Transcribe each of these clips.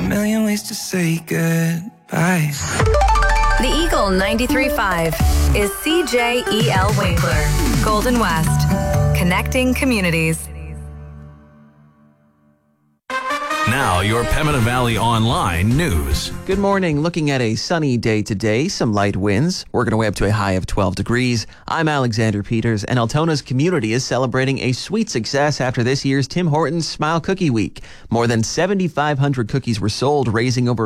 million ways to say goodbye. The Eagle 93.5 is CJEL Winkler, Golden West, connecting communities. Now, your Pembina Valley Online news. Good morning. Looking at a sunny day today, some light winds. Working our way up to a high of 12 degrees. I'm Alexander Peters, and Altona's community is celebrating a sweet success after this year's Tim Hortons Smile Cookie Week. More than 7,500 cookies were sold, raising over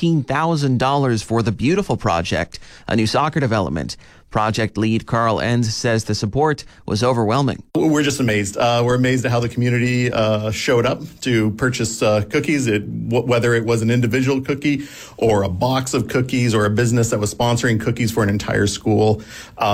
$15,000 for the Beautiful Project, a new soccer development. Project lead Carl Enns says the support was overwhelming. We're just amazed. We're amazed at how the community showed up to purchase cookies, whether it was an individual cookie or a box of cookies or a business that was sponsoring cookies for an entire school.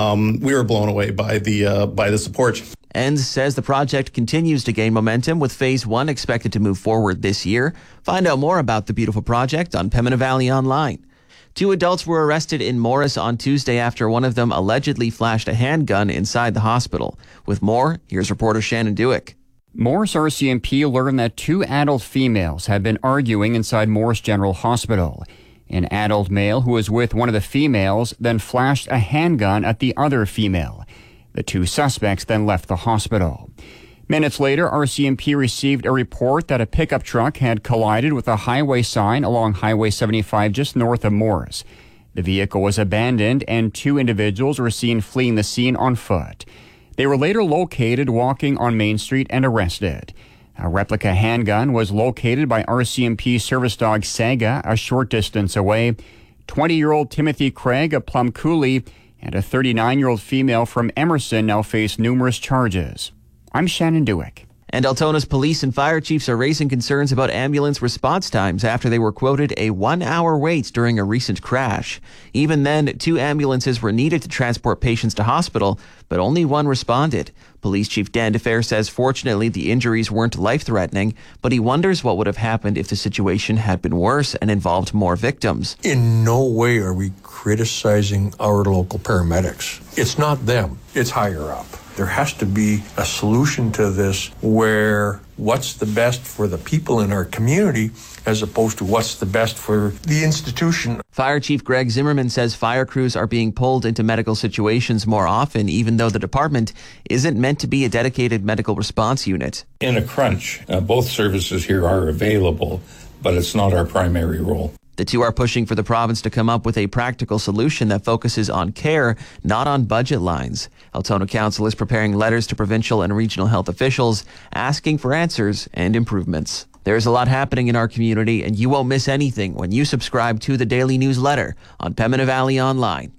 We were blown away by the support. Enns says the project continues to gain momentum, with Phase 1 expected to move forward this year. Find out more about the Beautiful Project on Pembina Valley Online. 2 adults were arrested in Morris on Tuesday after one of them allegedly flashed a handgun inside the hospital. With more, here's reporter Shannon Dewick. Morris RCMP learned that 2 adult females had been arguing inside Morris General Hospital. An adult male who was with one of the females then flashed a handgun at the other female. The 2 suspects then left the hospital. Minutes later, RCMP received a report that a pickup truck had collided with a highway sign along Highway 75 just north of Morris. The vehicle was abandoned and 2 individuals were seen fleeing the scene on foot. They were later located walking on Main Street and arrested. A replica handgun was located by RCMP service dog Saga a short distance away. 20-year-old Timothy Craig of Plum Coulee and a 39-year-old female from Emerson now face numerous charges. I'm Shannon Dewick. And Altona's police and fire chiefs are raising concerns about ambulance response times after they were quoted a 1-hour wait during a recent crash. Even then, 2 ambulances were needed to transport patients to hospital, but only 1 responded. Police Chief Dan DeFair says fortunately the injuries weren't life-threatening, but he wonders what would have happened if the situation had been worse and involved more victims. In no way are we criticizing our local paramedics. It's not them, it's higher up. There has to be a solution to this where what's the best for the people in our community as opposed to what's the best for the institution. Fire Chief Greg Zimmerman says fire crews are being pulled into medical situations more often, even though the department isn't meant to be a dedicated medical response unit. In a crunch, both services here are available, but it's not our primary role. The 2 are pushing for the province to come up with a practical solution that focuses on care, not on budget lines. Altona Council is preparing letters to provincial and regional health officials, asking for answers and improvements. There's a lot happening in our community, and you won't miss anything when you subscribe to the daily newsletter on Pembina Valley Online.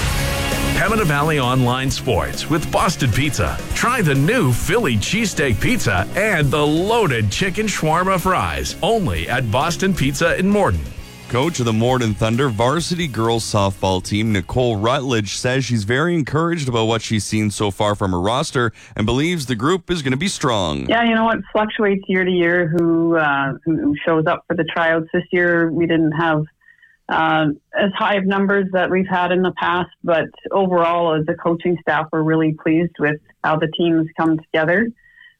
Pembina Valley Online Sports with Boston Pizza. Try the new Philly cheesesteak pizza and the loaded chicken shawarma fries, only at Boston Pizza in Morden. Coach of the Morden Thunder varsity girls softball team, Nicole Rutledge, says she's very encouraged about what she's seen so far from her roster and believes the group is going to be strong. Yeah, you know, it fluctuates year to year who shows up for the tryouts. This year we didn't have as high of numbers that we've had in the past, but overall as a coaching staff we're really pleased with how the team's come together.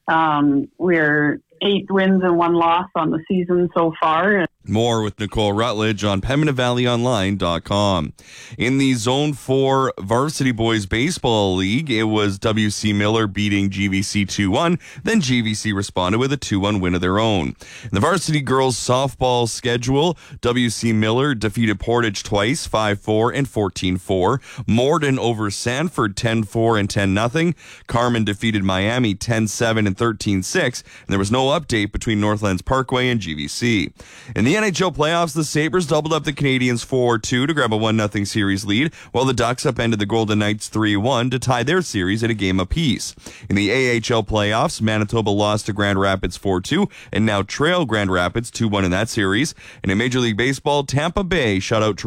We're 8 wins and 1 loss on the season so far. More with Nicole Rutledge on PembinaValleyOnline.com. In the Zone 4 Varsity Boys Baseball League, it was WC Miller beating GVC 2-1. Then GVC responded with a 2-1 win of their own. In the Varsity Girls Softball schedule, WC Miller defeated Portage twice, 5-4 and 14-4. Morden over Sanford, 10-4 and 10-0. Carmen defeated Miami, 10-7 and 13-6. And there was no update between Northlands Parkway and GVC. In the NHL playoffs, the Sabres doubled up the Canadiens 4-2 to grab a 1-0 series lead, while the Ducks upended the Golden Knights 3-1 to tie their series at a game apiece. In the AHL playoffs, Manitoba lost to Grand Rapids 4-2 and now trail Grand Rapids 2-1 in that series. And in Major League Baseball, Tampa Bay shut out